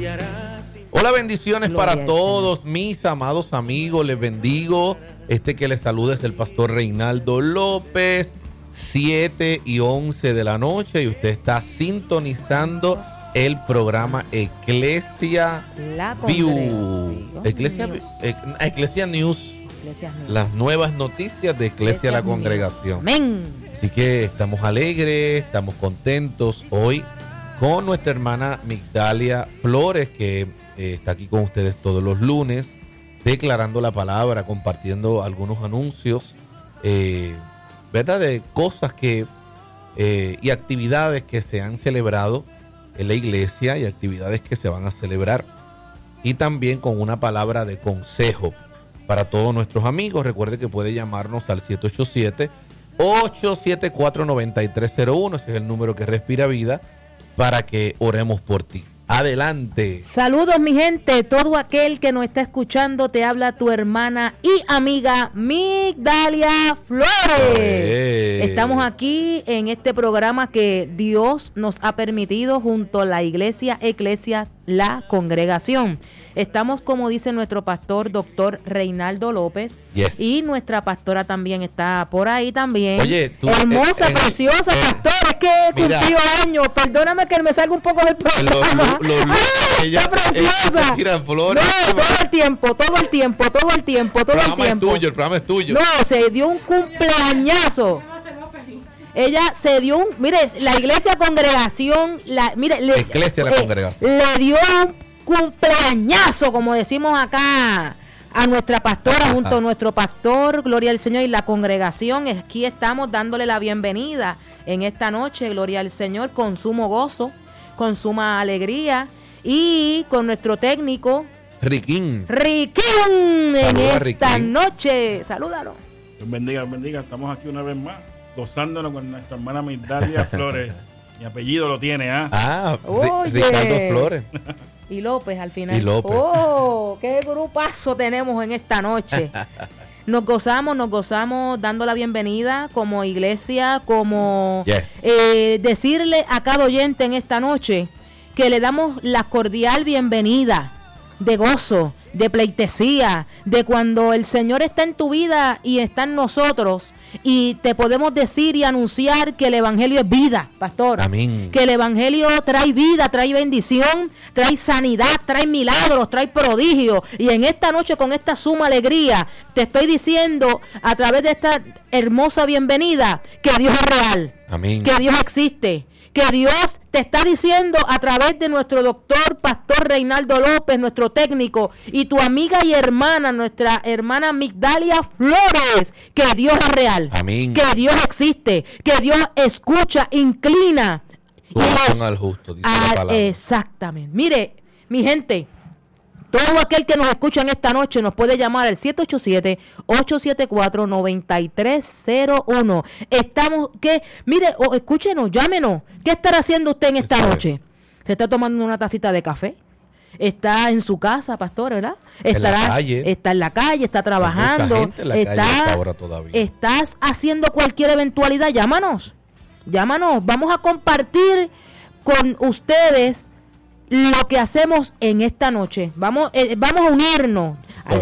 Hola, bendiciones Gloria para todos mis amados amigos. Les bendigo. Que les saluda es el pastor Reinaldo López. 7:11 de la noche y usted está sintonizando el programa Eclesia View. Eclesia News. Las nuevas noticias de Eclesia la Congregación. Amén. Así que estamos alegres, estamos contentos hoy con nuestra hermana Migdalia Flores, que está aquí con ustedes todos los lunes, declarando la palabra, compartiendo algunos anuncios, ¿verdad? De cosas que y actividades que se han celebrado en la iglesia y actividades que se van a celebrar. Y también con una palabra de consejo para todos nuestros amigos. Recuerde que puede llamarnos al 787-874-9301. Ese es el número que respira vida para que oremos por ti. Adelante. Saludos, mi gente. Todo aquel que nos está escuchando, te habla tu hermana y amiga Migdalia Flores. Estamos aquí en este programa que Dios nos ha permitido junto a la iglesia Eclesia la Congregación. Estamos, como dice nuestro pastor, doctor Reinaldo López. Yes. Y nuestra pastora también está por ahí también. Oye, tú, hermosa, preciosa pastora. Es que cumplió años. Perdóname que me salga un poco del programa. Está preciosa. Flores. No, todo el tiempo. El programa es tuyo. No, se dio un cumpleañazo. Ella se dio un, mire, la iglesia congregación, Eclesia la Congregación. Le dio un cumpleañazo, como decimos acá, a nuestra pastora junto a nuestro pastor, gloria al Señor, y la congregación. Aquí estamos dándole la bienvenida en esta noche, gloria al Señor, con sumo gozo, con suma alegría, y con nuestro técnico Riquín en esta noche. Salúdalo. Dios bendiga, estamos aquí una vez más, gozándonos con nuestra hermana Migdalia Flores. Mi apellido lo tiene, Ricardo Flores. Y López al final. Y López. ¡Oh! ¡Qué grupazo tenemos en esta noche! Nos gozamos dando la bienvenida como iglesia, como decirle a cada oyente en esta noche que le damos la cordial bienvenida de gozo, de pleitesía, de cuando el Señor está en tu vida y está en nosotros, y te podemos decir y anunciar que el evangelio es vida, pastor. Amén. Que el evangelio trae vida, trae bendición, trae sanidad, trae milagros, trae prodigios. Y en esta noche, con esta suma alegría, te estoy diciendo a través de esta hermosa bienvenida que Dios es real. Amén. Que Dios existe. Que Dios te está diciendo a través de nuestro doctor, pastor Reinaldo López, nuestro técnico, y tu amiga y hermana, nuestra hermana Migdalia Flores, que Dios es real. Amén. Que Dios existe, que Dios escucha, inclina. Al justo, dice la palabra. Exactamente. Mire, mi gente, todo aquel que nos escucha en esta noche nos puede llamar al 787-874-9301. Escúchenos, llámenos. ¿Qué estará haciendo usted en esta noche? ¿Se está tomando una tacita de café? ¿Está en su casa, pastor, verdad? Está en la calle, está trabajando. ¿Estás haciendo cualquier eventualidad? Llámanos. Vamos a compartir con ustedes lo que hacemos en esta noche. Vamos a unirnos al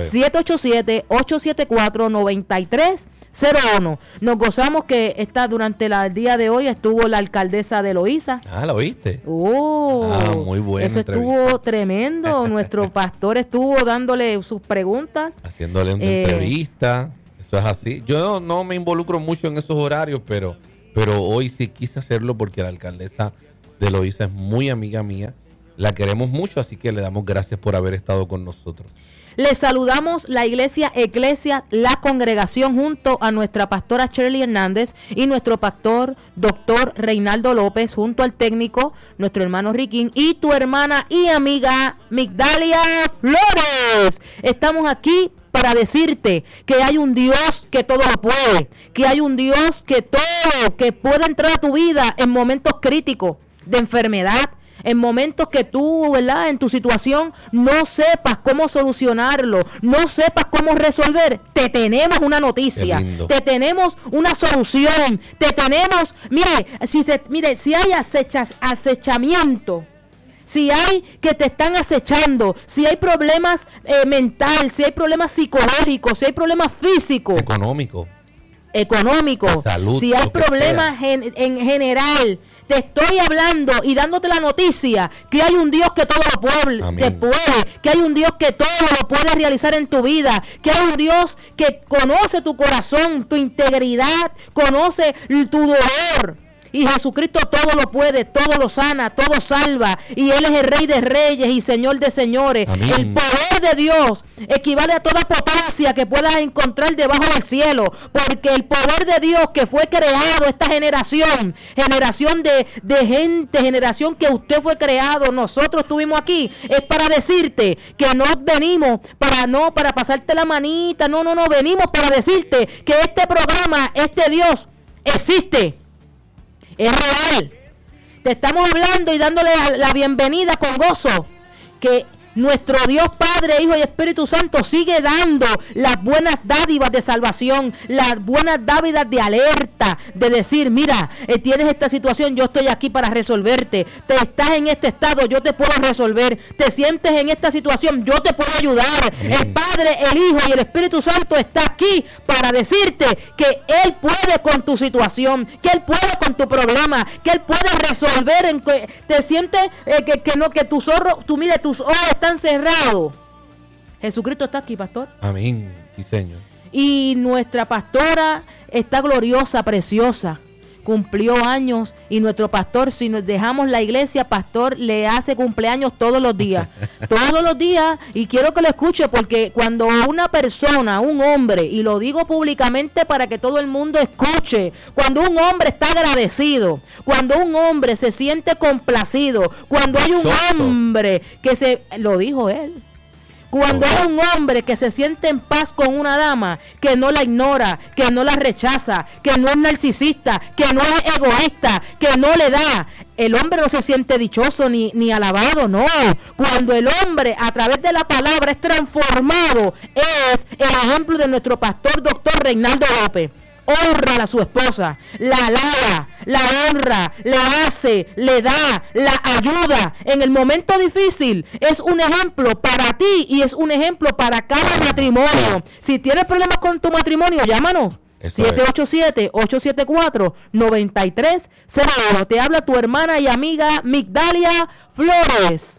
787-874-9301. Nos gozamos que durante el día de hoy estuvo la alcaldesa de Loíza. ¿La oíste? Muy bueno. Eso estuvo tremendo. Nuestro pastor estuvo dándole sus preguntas. Haciéndole una entrevista. Eso es así. Yo no me involucro mucho en esos horarios, pero hoy sí quise hacerlo porque la alcaldesa de Loíza es muy amiga mía. La queremos mucho, así que le damos gracias por haber estado con nosotros. Les saludamos la iglesia Eclesia, la congregación, junto a nuestra pastora Shirley Hernández y nuestro pastor doctor Reinaldo López, junto al técnico, nuestro hermano Riquín, y tu hermana y amiga Migdalia Flores. Estamos aquí para decirte que hay un Dios que todo lo puede, que hay un Dios que puede entrar a tu vida en momentos críticos de enfermedad, en momentos que tú, ¿verdad?, en tu situación no sepas cómo solucionarlo, no sepas cómo resolver. Te tenemos una noticia, te tenemos una solución, te tenemos, si hay acechamiento, si hay que te están acechando, si hay problemas mental, si hay problemas psicológicos, si hay problemas físicos, económico, salud, si hay problemas en general, te estoy hablando y dándote la noticia que hay un Dios que todo lo puede, que hay un Dios que todo lo puede realizar en tu vida, que hay un Dios que conoce tu corazón, tu integridad, conoce tu dolor. Y Jesucristo todo lo puede, todo lo sana, todo salva. Y Él es el Rey de Reyes y Señor de Señores. Amén. El poder de Dios equivale a toda potencia que puedas encontrar debajo del cielo. Porque el poder de Dios que fue creado, esta generación de gente, generación que usted fue creado, nosotros estuvimos aquí, es para decirte que no venimos para pasarte la manita, no, venimos para decirte que este programa, este Dios existe. Es real. Te estamos hablando y dándole la bienvenida con gozo que nuestro Dios Padre, Hijo y Espíritu Santo sigue dando las buenas dádivas de salvación, las buenas dádivas de alerta, de decir, mira, tienes esta situación, yo estoy aquí para resolverte. Te estás en este estado, yo te puedo resolver. Te sientes en esta situación, yo te puedo ayudar. Amén. El Padre, el Hijo y el Espíritu Santo está aquí para decirte que Él puede con tu situación, que Él puede con tu problema, que Él puede resolver. En que te sientes que tus ojos están cerrados. Jesucristo está aquí, pastor. Amén. Sí, Señor. Y nuestra pastora está gloriosa, preciosa. Cumplió años y nuestro pastor, si nos dejamos la iglesia, pastor le hace cumpleaños todos los días. Todos los días. Y quiero que lo escuche porque cuando una persona, un hombre, y lo digo públicamente para que todo el mundo escuche, cuando un hombre está agradecido, cuando un hombre se siente complacido, cuando hay un hombre que lo dijo él. Cuando hay un hombre que se siente en paz con una dama, que no la ignora, que no la rechaza, que no es narcisista, que no es egoísta, que no le da, el hombre no se siente dichoso ni alabado, no. Cuando el hombre a través de la palabra es transformado, es el ejemplo de nuestro pastor doctor Reinaldo López. Honra a su esposa, la alaba, la honra, le hace, le da, la ayuda. En el momento difícil es un ejemplo para ti y es un ejemplo para cada matrimonio. Si tienes problemas con tu matrimonio, llámanos. 787-874-9301. Te habla tu hermana y amiga Migdalia Flores.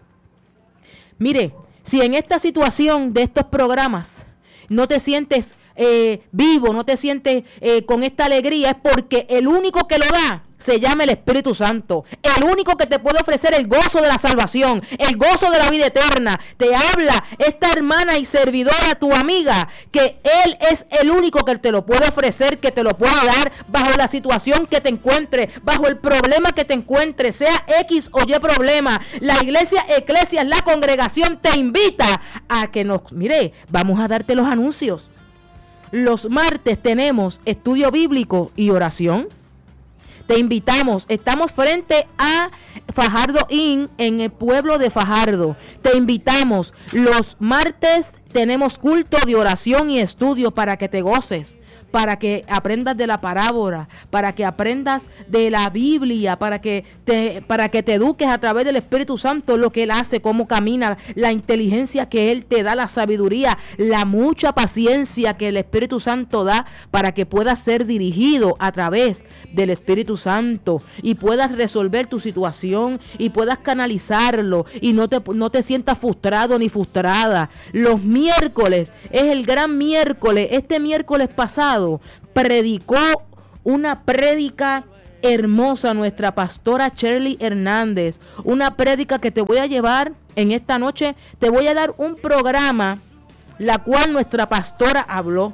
Mire, si en esta situación de estos programas no te sientes vivo, no te sientes con esta alegría, es porque el único que lo da se llama el Espíritu Santo. El único que te puede ofrecer el gozo de la salvación, el gozo de la vida eterna. Te habla esta hermana y servidora, tu amiga, que Él es el único que te lo puede ofrecer, que te lo puede dar bajo la situación que te encuentres, bajo el problema que te encuentres, sea X o Y problema. La iglesia Eclesias, la congregación, te invita a que vamos a darte los anuncios. Los martes tenemos estudio bíblico y oración. Te invitamos, estamos frente a Fajardo Inn en el pueblo de Fajardo. Te invitamos, los martes tenemos culto de oración y estudio para que te goces, para que aprendas de la parábola, para que aprendas de la Biblia, para que te eduques a través del Espíritu Santo, lo que Él hace, cómo camina, la inteligencia que Él te da, la sabiduría, la mucha paciencia que el Espíritu Santo da para que puedas ser dirigido a través del Espíritu Santo y puedas resolver tu situación y puedas canalizarlo y no te sientas frustrado ni frustrada. Los miércoles es el gran miércoles. Este miércoles pasado predicó una prédica hermosa nuestra pastora Shirley Hernández, una prédica que te voy a llevar en esta noche. Te voy a dar un programa la cual nuestra pastora habló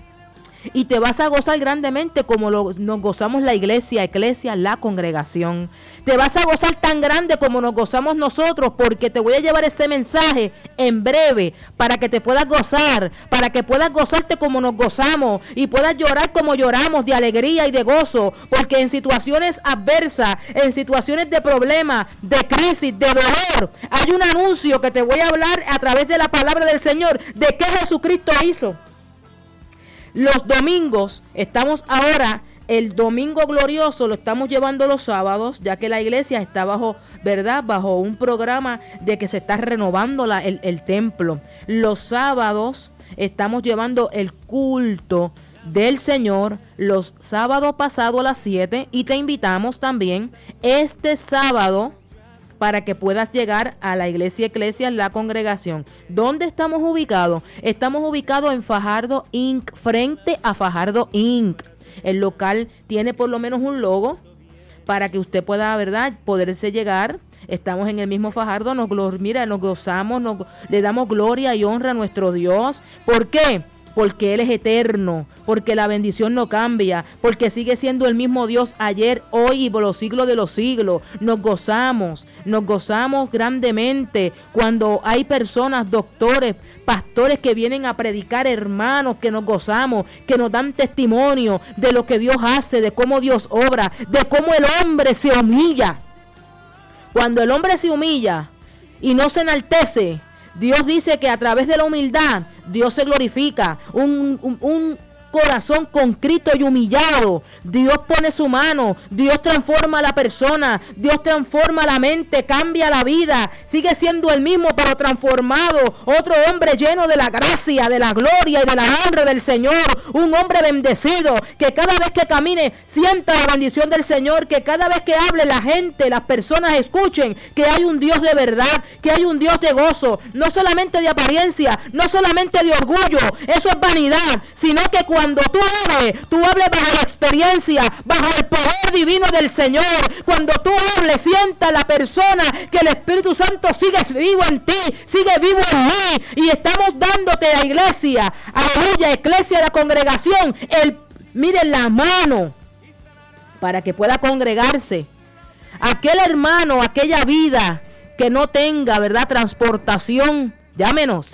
y te vas a gozar grandemente como nos gozamos la iglesia, la congregación. Te vas a gozar tan grande como nos gozamos nosotros, porque te voy a llevar ese mensaje en breve para que te puedas gozar, para que puedas gozarte como nos gozamos y puedas llorar como lloramos, de alegría y de gozo, porque en situaciones adversas, en situaciones de problemas, de crisis, de dolor, hay un anuncio que te voy a hablar a través de la palabra del Señor, de qué Jesucristo hizo. Los domingos estamos ahora El domingo glorioso lo estamos llevando los sábados, ya que la iglesia está bajo, ¿verdad? Bajo un programa de que se está renovando el templo. Los sábados estamos llevando el culto del Señor los sábados pasados a las 7 y te invitamos también este sábado para que puedas llegar a la iglesia La Congregación. ¿Dónde estamos ubicados? Estamos ubicados en Fajardo Inc., frente a Fajardo Inc. El local tiene por lo menos un logo para que usted pueda, ¿verdad?, poderse llegar. Estamos en el mismo Fajardo, nos gozamos, le damos gloria y honra a nuestro Dios. ¿Por qué? Porque Él es eterno, porque la bendición no cambia, porque sigue siendo el mismo Dios ayer, hoy y por los siglos de los siglos. Nos gozamos grandemente cuando hay personas, doctores, pastores que vienen a predicar, hermanos, que nos gozamos, que nos dan testimonio de lo que Dios hace, de cómo Dios obra, de cómo el hombre se humilla. Cuando el hombre se humilla y no se enaltece, Dios dice que a través de la humildad Dios se glorifica. Un corazón contrito y humillado, Dios pone su mano, Dios transforma a la persona, Dios transforma la mente, cambia la vida, sigue siendo el mismo pero transformado, otro hombre lleno de la gracia, de la gloria y de la honra del Señor, un hombre bendecido, que cada vez que camine sienta la bendición del Señor, que cada vez que hable la gente, las personas escuchen que hay un Dios de verdad, que hay un Dios de gozo, no solamente de apariencia, no solamente de orgullo, eso es vanidad, sino que cuando tú hables bajo la experiencia, bajo el poder divino del Señor. Cuando tú hables, sienta la persona que el Espíritu Santo sigue vivo en ti, sigue vivo en mí. Y estamos dándote a la iglesia, aleluya, iglesia de la congregación, miren la mano para que pueda congregarse. Aquel hermano, aquella vida que no tenga, ¿verdad?, transportación, llámenos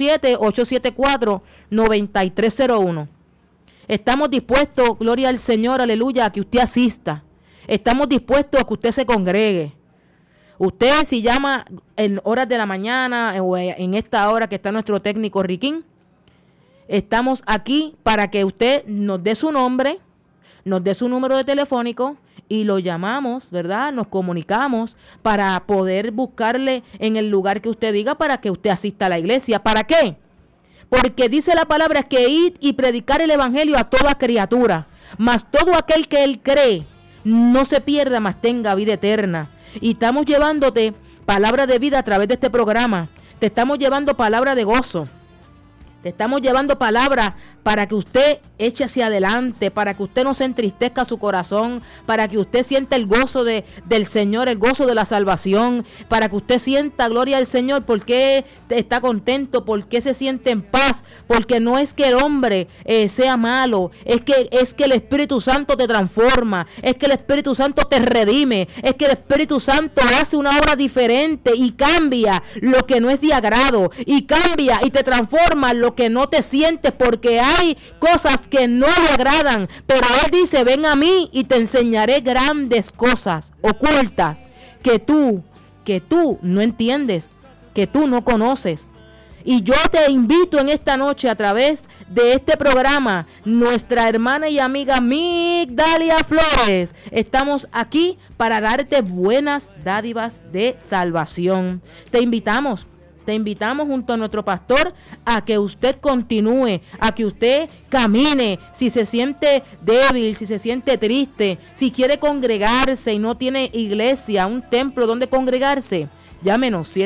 787-874-9301. Estamos dispuestos, gloria al Señor, aleluya, a que usted asista. Estamos dispuestos a que usted se congregue. Usted, si llama en horas de la mañana o en esta hora que está nuestro técnico Riquín, estamos aquí para que usted nos dé su nombre, nos dé su número de telefónico y lo llamamos, ¿verdad? Nos comunicamos para poder buscarle en el lugar que usted diga para que usted asista a la iglesia. ¿Para qué? Porque dice la palabra que id y predicar el evangelio a toda criatura, mas todo aquel que él cree no se pierda, mas tenga vida eterna. Y estamos llevándote palabra de vida a través de este programa. Te estamos llevando palabra de gozo. Te estamos llevando palabra para que usted eche hacia adelante, para que usted no se entristezca su corazón, para que usted sienta el gozo del Señor, el gozo de la salvación, para que usted sienta gloria al Señor, porque está contento, porque se siente en paz, porque no es que el hombre sea malo, es que el Espíritu Santo te transforma, es que el Espíritu Santo te redime, es que el Espíritu Santo hace una obra diferente y cambia lo que no es de agrado, y cambia y te transforma lo que no te sientes, porque hay cosas que no le agradan, pero Él dice, ven a mí y te enseñaré grandes cosas ocultas que tú no entiendes, que tú no conoces. Y yo te invito en esta noche a través de este programa, nuestra hermana y amiga Migdalia Flores. Estamos aquí para darte buenas dádivas de salvación. Te invitamos junto a nuestro pastor a que usted continúe, a que usted camine. Si se siente débil, si se siente triste, si quiere congregarse y no tiene iglesia, un templo donde congregarse, llámenos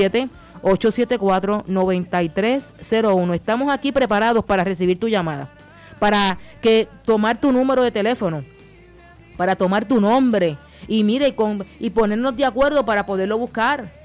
787-874-9301. Estamos aquí preparados para recibir tu llamada, para que tomar tu número de teléfono, para tomar tu nombre y mire y ponernos de acuerdo para poderlo buscar.